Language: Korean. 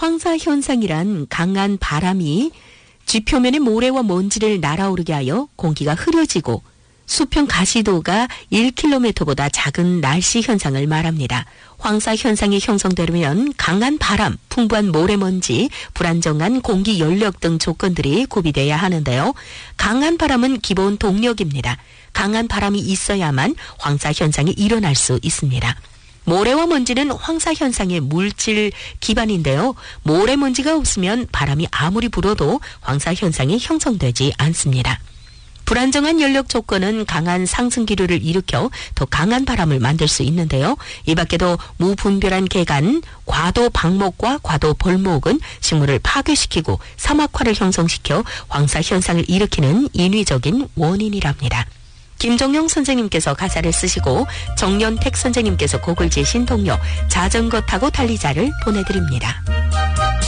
황사현상이란 강한 바람이 지표면의 모래와 먼지를 날아오르게 하여 공기가 흐려지고 수평 가시도가 1km보다 작은 날씨 현상을 말합니다. 황사현상이 형성되려면 강한 바람, 풍부한 모래먼지, 불안정한 공기 연력 등 조건들이 구비돼야 하는데요. 강한 바람은 기본 동력입니다. 강한 바람이 있어야만 황사현상이 일어날 수 있습니다. 모래와 먼지는 황사현상의 물질 기반인데요. 모래먼지가 없으면 바람이 아무리 불어도 황사현상이 형성되지 않습니다. 불안정한 연력 조건은 강한 상승기류를 일으켜 더 강한 바람을 만들 수 있는데요. 이 밖에도 무분별한 개간, 과도 방목과 과도 벌목은 식물을 파괴시키고 사막화를 형성시켜 황사현상을 일으키는 인위적인 원인이랍니다. 김정용 선생님께서 가사를 쓰시고 정연택 선생님께서 곡을 지으신 동요 자전거 타고 달리자를 보내드립니다.